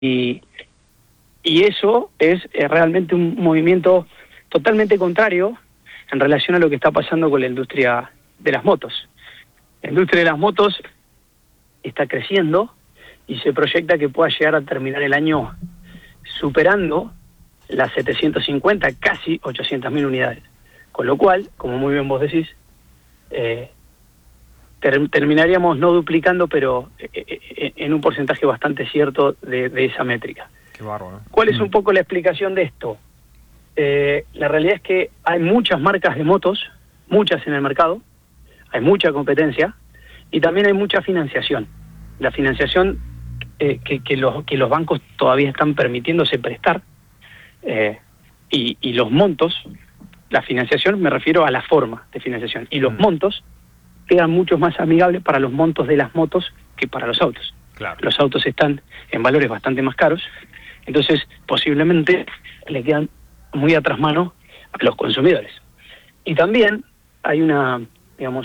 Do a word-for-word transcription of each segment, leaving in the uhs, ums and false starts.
y, y eso es, es realmente un movimiento totalmente contrario en relación a lo que está pasando con la industria de las motos. La industria de las motos está creciendo y se proyecta que pueda llegar a terminar el año superando las setecientas cincuenta, casi ochocientas mil unidades. Con lo cual, como muy bien vos decís, eh, ter terminaríamos no duplicando, pero eh, en un porcentaje bastante cierto de, de esa métrica. Qué bárbaro. ¿Cuál es un poco la explicación de esto? Eh, la realidad es que hay muchas marcas de motos, muchas en el mercado, hay mucha competencia y también hay mucha financiación. La financiación eh, que, que, los, que los bancos todavía están permitiéndose prestar eh, y, y los montos, la financiación me refiero a la forma de financiación, y los mm. montos quedan mucho más amigables para los montos de las motos que para los autos. Claro. Los autos están en valores bastante más caros, entonces posiblemente le quedan muy atrás mano a los consumidores. Y también hay una, digamos,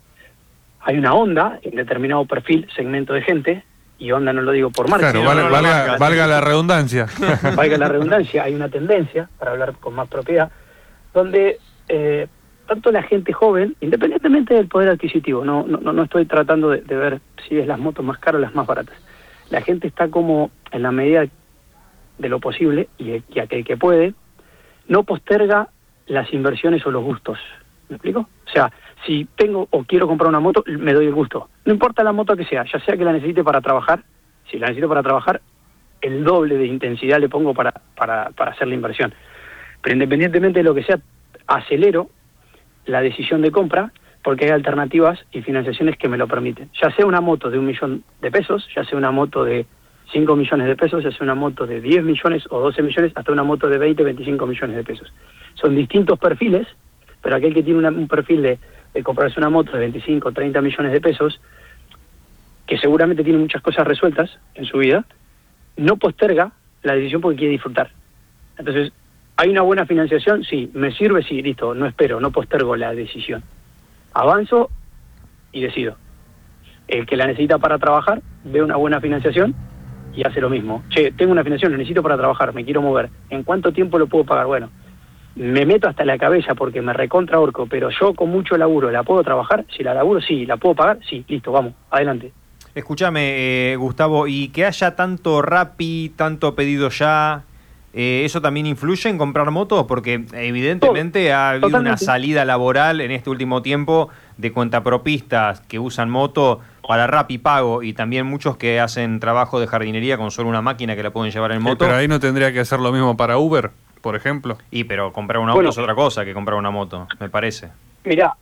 hay una onda en determinado perfil, segmento de gente, y onda no lo digo por marca. Claro, vale, no, valga, marca, valga la redundancia. Valga la redundancia, hay una tendencia, para hablar con más propiedad, donde eh, tanto la gente joven, independientemente del poder adquisitivo, no, no, no estoy tratando de, de ver si es las motos más caras o las más baratas, la gente está como en la medida de lo posible, y, y aquel que puede, no posterga las inversiones o los gustos. ¿Me explico? O sea, si tengo o quiero comprar una moto, me doy el gusto. No importa la moto que sea, ya sea que la necesite para trabajar, si la necesito para trabajar, el doble de intensidad le pongo para, para, para hacer la inversión. Pero independientemente de lo que sea, acelero la decisión de compra porque hay alternativas y financiaciones que me lo permiten. Ya sea una moto de un millón de pesos, ya sea una moto de cinco millones de pesos, ya sea una moto de diez millones o doce millones, hasta una moto de veinte, veinticinco millones de pesos. Son distintos perfiles, pero aquel que tiene una, un perfil de, de comprarse una moto de veinticinco, treinta millones de pesos, que seguramente tiene muchas cosas resueltas en su vida, no posterga la decisión porque quiere disfrutar. Entonces, ¿hay una buena financiación? Sí. ¿Me sirve? Sí, listo, no espero, no postergo la decisión. Avanzo y decido. El que la necesita para trabajar, ve una buena financiación y hace lo mismo. Che, tengo una financiación, lo necesito para trabajar, me quiero mover. ¿En cuánto tiempo lo puedo pagar? Bueno, me meto hasta la cabeza porque me recontra ahorco, pero yo con mucho laburo, ¿la puedo trabajar? Si la laburo, sí. ¿La puedo pagar? Sí. Listo, vamos, adelante. Escúchame, eh, Gustavo, y que haya tanto Rappi, tanto pedido ya, eh, ¿eso también influye en comprar motos? Porque evidentemente Todo, ha habido totalmente. Una salida laboral en este último tiempo de cuentapropistas que usan moto para Rappi Pago, y también muchos que hacen trabajo de jardinería con solo una máquina que la pueden llevar en moto. Sí, pero ahí no tendría que hacer lo mismo para Uber, por ejemplo. Y pero comprar un auto bueno, es otra cosa que comprar una moto, me parece. Mirá,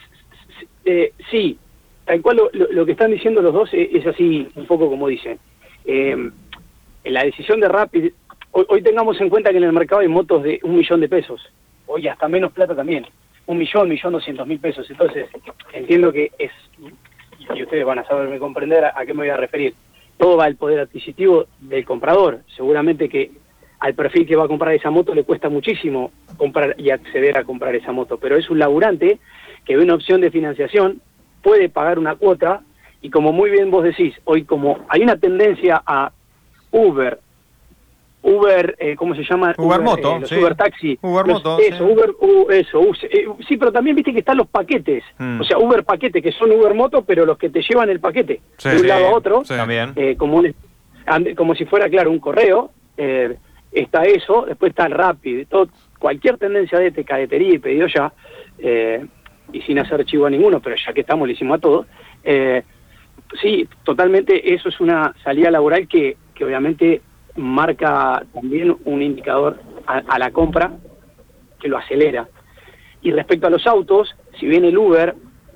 eh, sí, tal cual lo, lo, lo que están diciendo los dos es, es así, un poco como dicen. Eh, la decisión de Rappi, hoy, hoy tengamos en cuenta que en el mercado hay motos de un millón de pesos, hoy hasta menos plata también, un millón, millón doscientos mil pesos. Entonces, entiendo que es, y ustedes van a saberme comprender a, a qué me voy a referir, todo va al poder adquisitivo del comprador. Seguramente que al perfil que va a comprar esa moto le cuesta muchísimo comprar y acceder a comprar esa moto, pero es un laburante que ve una opción de financiación, puede pagar una cuota, y como muy bien vos decís, hoy como hay una tendencia a Uber, Uber, eh, ¿cómo se llama? Uber, Uber Moto, eh, los sí. Uber Taxi. Uber los, Moto, Eso, sí. Uber, uh, eso, uh, eh, sí, pero también viste que están los paquetes, mm. o sea, Uber paquete, que son Uber Moto, pero los que te llevan el paquete sí, de un sí, lado a otro, sí. También. Eh, como, un, como si fuera, claro, un correo, eh, está eso, después está el Rappi, todo, cualquier tendencia de te cadetería y pedido ya, eh, y sin hacer chivo a ninguno, pero ya que estamos, le hicimos a todos, eh, sí, totalmente, eso es una salida laboral que, que obviamente marca también un indicador a, a la compra que lo acelera. Y respecto a los autos, si bien el Uber,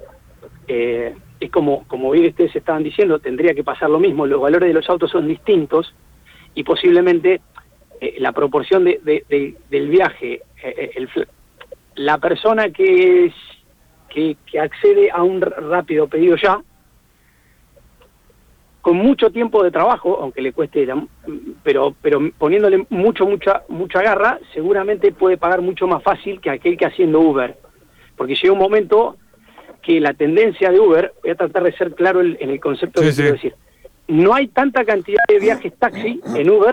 eh, es como, como bien ustedes estaban diciendo, tendría que pasar lo mismo, los valores de los autos son distintos, y posiblemente eh, la proporción de, de, de, del viaje, eh, el, la persona que, es, que, que accede a un rápido pedido ya, con mucho tiempo de trabajo, aunque le cueste, la, pero pero poniéndole mucho mucha mucha garra, seguramente puede pagar mucho más fácil que aquel que haciendo Uber. Porque llega un momento que la tendencia de Uber, voy a tratar de ser claro en el concepto sí, que sí. quiero decir, no hay tanta cantidad de viajes taxi en Uber